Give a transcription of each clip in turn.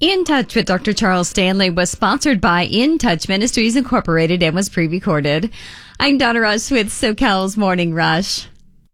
In Touch with Dr. Charles Stanley was sponsored by In Touch Ministries Incorporated and was pre-recorded. I'm Donna Rush with SoCal's Morning Rush.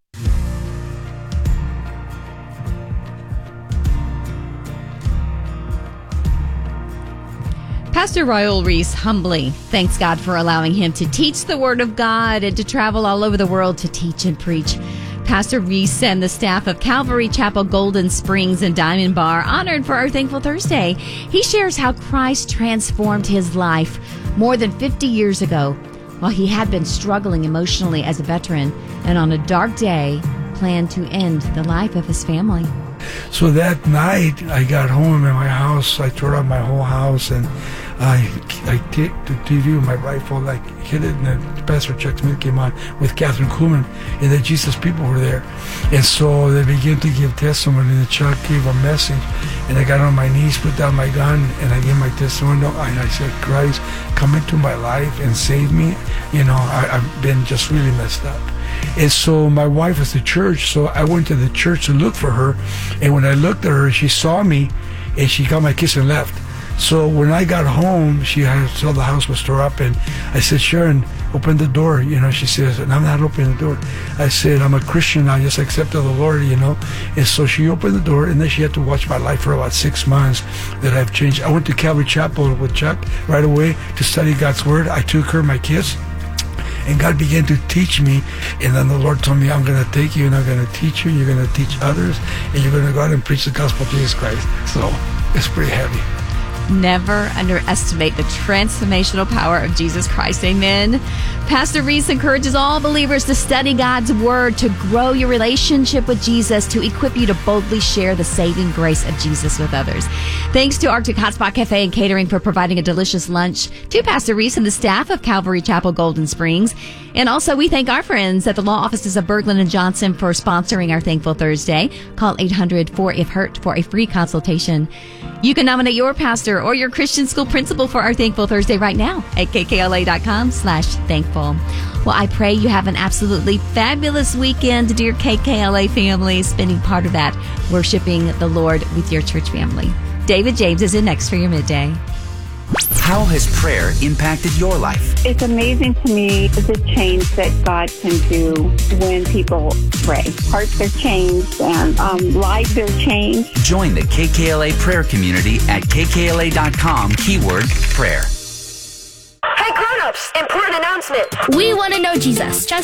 Pastor Raul Reese humbly thanks God for allowing him to teach the Word of God and to travel all over the world to teach and preach. Pastor Reese and the staff of Calvary Chapel Golden Springs and Diamond Bar honored for our Thankful Thursday. He shares how Christ transformed his life more than 50 years ago while he had been struggling emotionally as a veteran and on a dark day planned to end the life of his family. So that night, I got home in my house. I tore up my whole house, and I took the TV with my rifle, like hit it, and then Pastor Chuck Smith came on with Catherine Kuhlman, and the Jesus people were there. And so they began to give testimony, and Chuck gave a message, and I got on my knees, put down my gun, and I gave my testimony, and I said, Christ, come into my life and save me. You know, I've been just really messed up. And so my wife was at church, so I went to the church to look for her. And when I looked at her, she saw me, and she got my kiss and left. So when I got home, she saw the house was tore up, and I said, Sharon, open the door. You know, she says, and I'm not opening the door. I said, I'm a Christian. I just accepted the Lord, you know. And so she opened the door, and then she had to watch my life for about 6 months that I've changed. I went to Calvary Chapel with Chuck right away to study God's Word. I took her my kids. And God began to teach me, and then the Lord told me, I'm going to take you, and I'm going to teach you, and you're going to teach others, and you're going to go out and preach the gospel of Jesus Christ. So it's pretty heavy. Never underestimate the transformational power of Jesus Christ. Amen. Pastor Reese encourages all believers to study God's Word, to grow your relationship with Jesus, to equip you to boldly share the saving grace of Jesus with others. Thanks to Arctic Hotspot Cafe and Catering for providing a delicious lunch, to Pastor Reese and the staff of Calvary Chapel Golden Springs. And also, we thank our friends at the law offices of Berglund & Johnson for sponsoring our Thankful Thursday. Call 800-4IF-HURT for a free consultation. You can nominate your pastor or your Christian school principal for our Thankful Thursday right now at kkla.com/thankful. Well, I pray you have an absolutely fabulous weekend, dear KKLA family, spending part of that worshiping the Lord with your church family. David James is in next for your midday. How has prayer impacted your life? It's amazing to me the change that God can do when people pray. Hearts are changed and lives are changed. Join the KKLA prayer community at kkla.com, keyword prayer. Hey grown-ups, important announcement. We want to know Jesus.